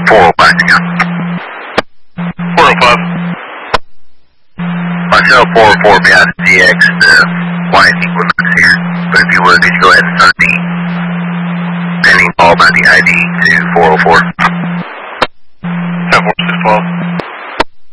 405 again. 405. Myself 404 behind the DX, the white equipment's here. But if you would, could you go ahead and start the pending ball by the ID to 404?